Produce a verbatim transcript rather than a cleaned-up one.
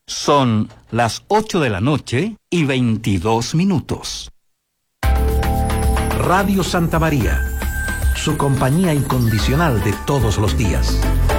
Son las ocho de la noche y veintidós minutos. Radio Santa María, su compañía incondicional de todos los días.